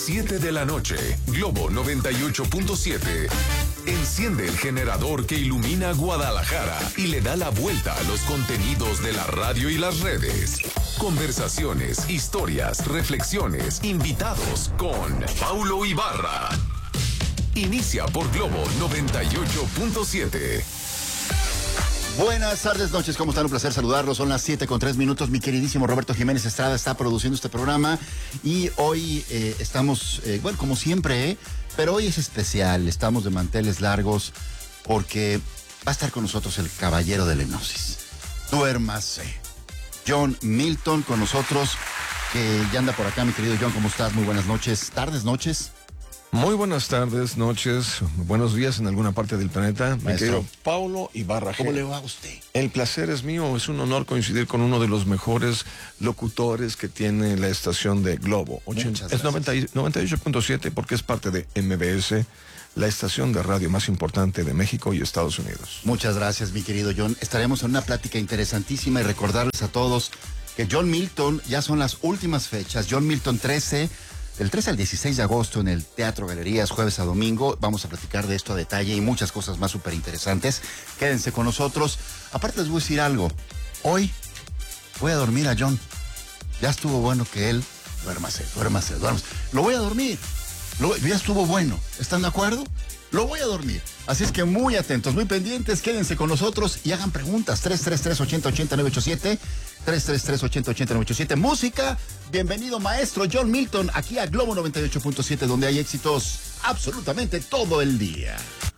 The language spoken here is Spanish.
7 de la noche, Globo 98.7. Enciende el generador que ilumina Guadalajara y le da la vuelta a los contenidos de la radio y las redes. Conversaciones, historias, reflexiones, invitados con Paulo Ibarra. Inicia por Globo 98.7. Buenas tardes, noches, ¿cómo están? Un placer saludarlos. Son las 7:03. Mi queridísimo Roberto Jiménez Estrada está produciendo este programa y hoy estamos, bueno, como siempre, pero hoy es especial. Estamos de manteles largos porque va a estar con nosotros el caballero de la hipnosis. Duérmase. John Milton con nosotros, que ya anda por acá. Mi querido John, ¿cómo estás? Muy buenas noches. ¿Tardes, noches? Muy buenas tardes, noches, buenos días en alguna parte del planeta. Mi querido Paulo Ibarra. ¿Cómo le va a usted? El placer es mío, es un honor coincidir con uno de los mejores locutores que tiene la estación de Globo. Es 98.7 porque es parte de MBS, la estación de radio más importante de México y Estados Unidos. Muchas gracias, mi querido John. Estaremos en una plática interesantísima y recordarles a todos que John Milton, ya son las últimas fechas. John Milton 13... Del 13 al 16 de agosto en el Teatro Galerías, jueves a domingo. Vamos a platicar de esto a detalle y muchas cosas más súper interesantes. Quédense con nosotros. Aparte les voy a decir algo. Hoy voy a dormir a John. Ya estuvo bueno que él... Duérmase. Lo voy a dormir. Ya estuvo bueno. ¿Están de acuerdo? Lo voy a dormir. Así es que muy atentos, muy pendientes, quédense con nosotros y hagan preguntas. 333-8080-987, 333-8080-987. Música, bienvenido maestro John Milton, aquí a Globo 98.7, donde hay éxitos absolutamente todo el día.